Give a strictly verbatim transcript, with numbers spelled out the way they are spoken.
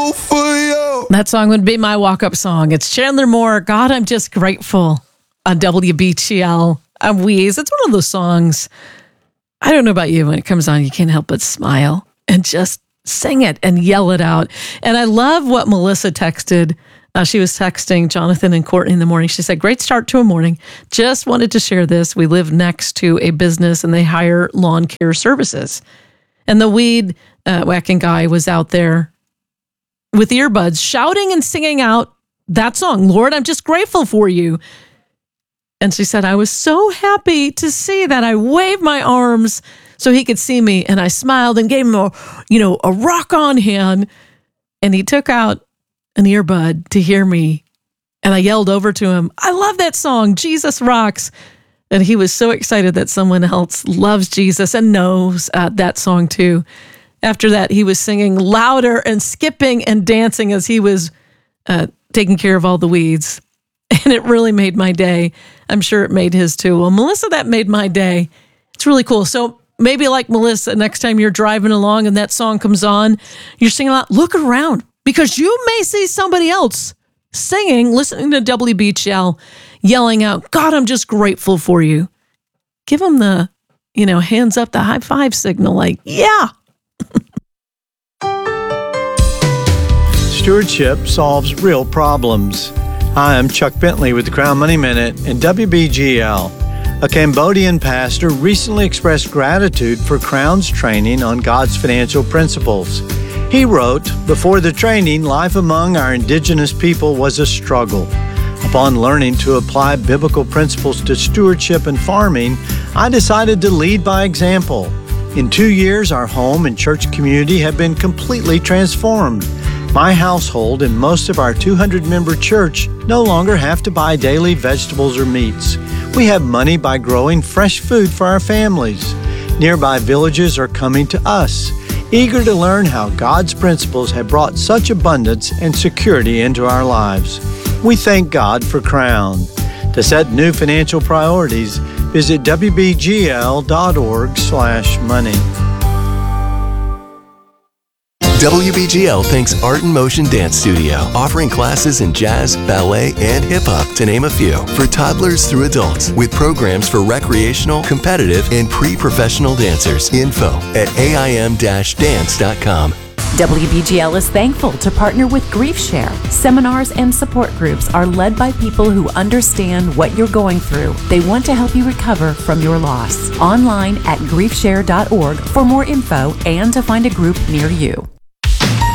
grateful for you. That song would be my walk-up song. It's Chandler Moore, God, I'm Just Grateful, on W B G L. I'm Wheeze. It's one of those songs, I don't know about you, when it comes on, you can't help but smile and just sing it and yell it out. And I love what Melissa texted. Uh, she was texting Jonathan and Courtney in the morning. She said, great start to a morning. Just wanted to share this. We live next to a business and they hire lawn care services. And the weed uh, whacking guy was out there with earbuds shouting and singing out that song, Lord, I'm just grateful for you. And she said, I was so happy to see that. I waved my arms so he could see me. And I smiled and gave him a, you know, a rock on hand. And he took out an earbud to hear me. And I yelled over to him, I love that song, Jesus Rocks. And he was so excited that someone else loves Jesus and knows uh, that song too. After that, he was singing louder and skipping and dancing as he was uh, taking care of all the weeds. And it really made my day. I'm sure it made his too. Well, Melissa, that made my day. It's really cool. So maybe like Melissa, next time you're driving along and that song comes on, you're singing out, look around. Because you may see somebody else singing, listening to W B G L, yelling out, God, I'm just grateful for you. Give them the, you know, hands up, the high five signal, like, yeah. Stewardship solves real problems. Hi, I'm Chuck Bentley with the Crown Money Minute and W B G L. A Cambodian pastor recently expressed gratitude for Crown's training on God's financial principles. He wrote, before the training, life among our indigenous people was a struggle. Upon learning to apply biblical principles to stewardship and farming, I decided to lead by example. In two years, our home and church community have been completely transformed. My household and most of our two hundred member church no longer have to buy daily vegetables or meats. We have money by growing fresh food for our families. Nearby villages are coming to us, eager to learn how God's principles have brought such abundance and security into our lives. We thank God for Crown. To set new financial priorities, visit W B G L dot org slash money. W B G L thanks Art in Motion Dance Studio, offering classes in jazz, ballet, and hip-hop, to name a few, for toddlers through adults, with programs for recreational, competitive, and pre-professional dancers. Info at A I M dash dance dot com. W B G L is thankful to partner with GriefShare. Seminars and support groups are led by people who understand what you're going through. They want to help you recover from your loss. Online at grief share dot org for more info and to find a group near you.